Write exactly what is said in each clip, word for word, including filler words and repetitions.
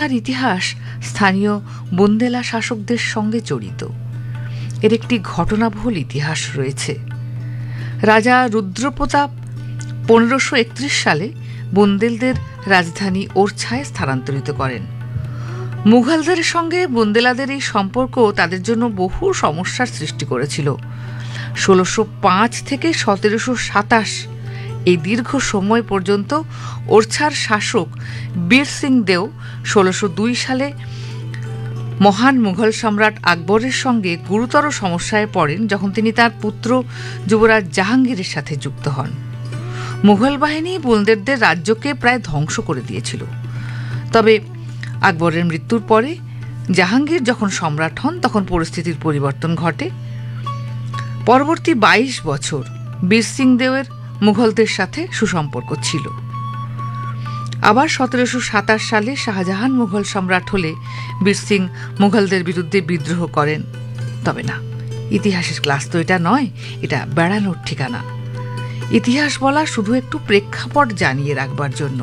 ওরছার ইতিহাস স্থানীয় বুন্দেলা শাসকদের সঙ্গে জড়িত। এর একটি ঘটনাবহুল ইতিহাস রয়েছে। রাজা রুদ্রপ্রতাপ পনেরোশো একত্রিশ সালে বুন্দেলদের রাজধানী ওরছায় স্থানান্তরিত করেন। মুঘলদের সঙ্গে বুন্দেলাদের এই সম্পর্ক তাদের জন্য বহু সমস্যার সৃষ্টি করেছিল। ষোলোশো পাঁচ থেকে সতেরোশো সাতাশ এই দীর্ঘ সময় পর্যন্ত ওরছার শাসক বীর সিং দেও ষোলোশো দুই সালে মহান মুঘল সম্রাট আকবরের সঙ্গে গুরুতর সমস্যায় পড়েন যখন তিনি তার পুত্র যুবরাজ জাহাঙ্গীরের সাথে যুক্ত হন। মুঘল বাহিনী বুন্দেলদের রাজ্যকে প্রায় ধ্বংস করে দিয়েছিল। তবে আকবরের মৃত্যুর পরে জাহাঙ্গীর যখন সম্রাট হন তখন পরিস্থিতির পরিবর্তন ঘটে। পরবর্তী বাইশ বছর বীর সিং দেওয়ের মুঘলদের সাথে সুসম্পর্ক ছিল। আবার সতেরোশো সাতাশ সালে শাহজাহান মুঘল সম্রাট হলে বীর সিং মুঘলদের বিরুদ্ধে বিদ্রোহ করেন। তবে না, ইতিহাসের ক্লাস তো এটা নয়, এটা বেড়ানোর ঠিকানা। ইতিহাস বলা শুধু একটু প্রেক্ষাপট জানিয়ে রাখবার জন্য।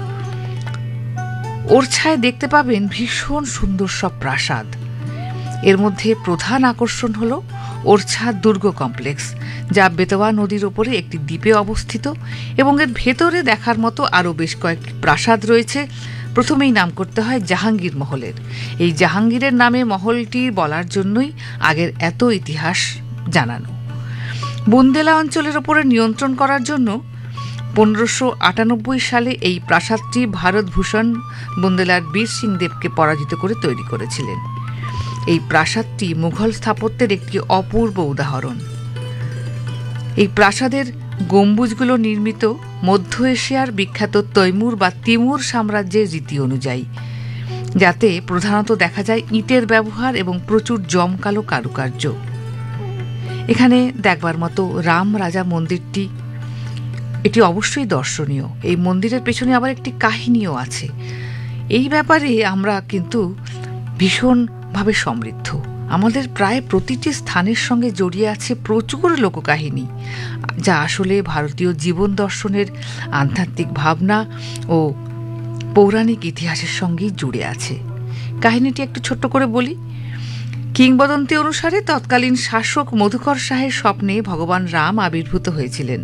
ওরছায় দেখতে পাবেন ভীষণ সুন্দর সব প্রাসাদ। এর মধ্যে প্রধান আকর্ষণ হল ওরছা দুর্গ কমপ্লেক্স, যা বেতওয়া নদীর ওপরে একটি দ্বীপে অবস্থিত এবং এর ভেতরে দেখার মতো আরও বেশ কয়েকটি প্রাসাদ রয়েছে। প্রথমেই নাম করতে হয় জাহাঙ্গীর মহলের। এই জাহাঙ্গীরের নামে মহলটি বলার জন্যই আগের এত ইতিহাস জানানো। বুন্দেলা অঞ্চলের ওপরে নিয়ন্ত্রণ করার জন্য পনেরোশো আটানব্বই সালে এই প্রাসাদটি ভারতভূষণ বুন্দেলার বীর সিং দেবকে পরাজিত করে তৈরি করেছিলেন। এই প্রাসাদটি মুঘল স্থাপত্যের একটি অপূর্ব উদাহরণ। এই প্রাসাদের গম্বুজগুলো নির্মিত মধ্য এশিয়ার বিখ্যাত তৈমুর বা তিমুর সাম্রাজ্যের রীতি অনুযায়ী, যাতে প্রধানত দেখা যায় ইটের ব্যবহার এবং প্রচুর জমকালো কারুকার্য। এখানে দেখবার মতো রাম রাজা মন্দিরটি এটি অবশ্যই দর্শনীয়। এই মন্দিরের পেছনে আবার একটি কাহিনীও আছে। এই ব্যাপারে আমরা কিন্তু ভীষণভাবে সমৃদ্ধ। আমাদের প্রায় প্রতিটি স্থানের সঙ্গে জড়িয়ে আছে প্রচুর লোককাহিনী, যা আসলে ভারতীয় জীবন দর্শনের আধ্যাত্মিক ভাবনা ও পৌরাণিক ইতিহাসের সঙ্গেই জুড়ে আছে। কাহিনীটি একটু ছোট্ট করে বলি। কিংবদন্তি অনুসারে তৎকালীন শাসক মধুকর শাহের স্বপ্নে ভগবান রাম আবির্ভূত হয়েছিলেন।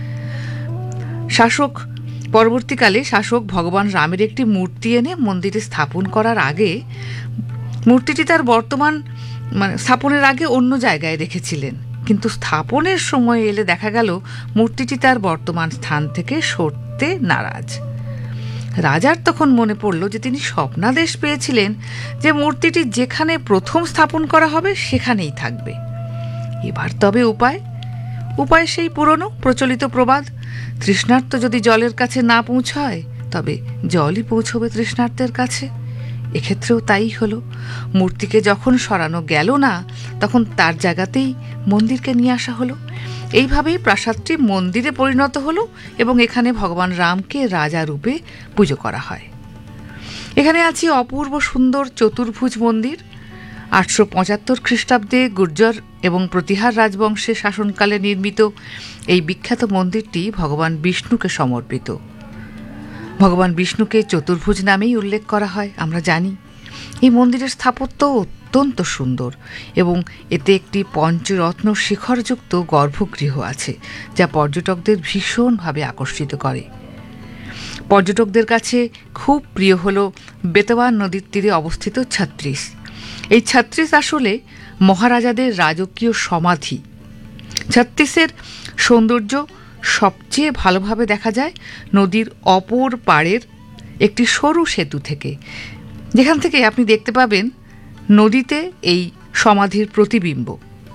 শাসক পরবর্তীকালে শাসক ভগবান রামের একটি মূর্তি এনে মন্দিরে স্থাপন করার আগে মূর্তিটি তার বর্তমান মানে স্থাপনের আগে অন্য জায়গায় রেখেছিলেন, কিন্তু স্থাপনের সময় এলে দেখা গেল মূর্তিটি তার বর্তমান স্থান থেকে সরতে নারাজ। রাজার তখন মনে পড়ল যে তিনি স্বপ্নাদেশ পেয়েছিলেন যে মূর্তিটি যেখানে প্রথম স্থাপন করা হবে সেখানেই থাকবে। এবার তবে উপায় উপায় সেই পুরনো প্রচলিত প্রবাদ, তৃষ্ণার্ত যদি জলের কাছে না পৌঁছায় তবে জলই পৌঁছবে তৃষ্ণার্তের কাছে। এক্ষেত্রেও তাই হলো। মূর্তিকে যখন সরানো গেল না তখন তার জায়গাতেই মন্দিরকে নিয়ে আসা হলো। এইভাবেই প্রাসাদটি মন্দিরে পরিণত হলো এবং এখানে ভগবান রামকে রাজা রূপে পুজো করা হয়। এখানে আছে অপূর্ব সুন্দর চতুর্ভুজ মন্দির। আটশো পঁচাত্তর খ্রিস্টাব্দে গুর্জর এবং প্রতিহার রাজবংশে শাসনকালে নির্মিত এই বিখ্যাত মন্দিরটি ভগবান বিষ্ণুকে সমর্পিত। ভগবান বিষ্ণুকে চতুর্ভুজ নামেই উল্লেখ করা হয়, আমরা জানি। এই মন্দিরের স্থাপত্য অত্যন্ত সুন্দর এবং এতে একটি পঞ্চরত্ন শিখরযুক্ত গর্ভগৃহ আছে, যা পর্যটকদের ভীষণভাবে আকর্ষিত করে। পর্যটকদের কাছে খুব প্রিয় হল বেতওয়া নদীর তীরে অবস্থিত ছত্রিশ। এই ছত্রিশ আসলে মহারাজাদের রাজকীয় সমাধি। ছত্রিশের সৌন্দর্য সবচেয়ে ভালোভাবে দেখা যায় নদীর অপর পাড়ের একটি সরু সেতু থেকে, যেখান থেকে আপনি দেখতে পাবেন নদীতে এই সমাধির প্রতিবিম্ব।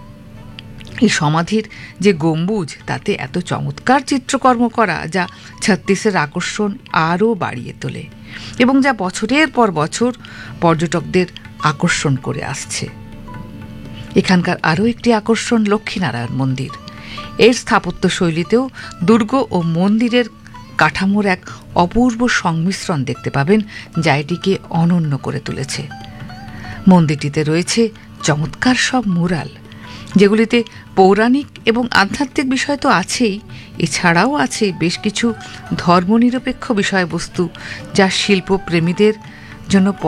এই সমাধির যে গম্বুজ তাতে এত চমৎকার চিত্রকর্ম করা, যা ছত্রিশের আকর্ষণ আরও বাড়িয়ে তোলে এবং যা বছরের পর বছর পর্যটকদের আকর্ষণ করে আসছে। এখানকার আরও একটি আকর্ষণ লক্ষ্মীনারায়ণ মন্দির। এর স্থাপত্য শৈলীতেও দুর্গ ও মন্দিরের কাঠামোর এক অপূর্ব সংমিশ্রণ দেখতে পাবেন, যা এটিকে অনন্য করে তুলেছে। মন্দিরটিতে রয়েছে চমৎকার সব মুরাল, যেগুলিতে পৌরাণিক এবং আধ্যাত্মিক বিষয় তো আছেই, এছাড়াও আছে বেশ কিছু ধর্মনিরপেক্ষ বিষয়বস্তু, যা শিল্পপ্রেমীদের জন্য